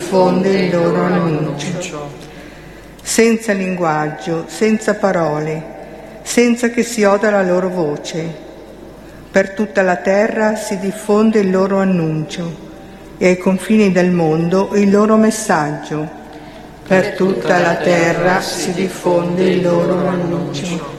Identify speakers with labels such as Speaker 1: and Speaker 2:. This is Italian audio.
Speaker 1: diffonde il loro annuncio. Senza linguaggio, senza parole, senza che si oda la loro voce. Per tutta la terra si diffonde il loro annuncio e ai confini del mondo il loro messaggio. Per tutta la terra si diffonde il loro annuncio.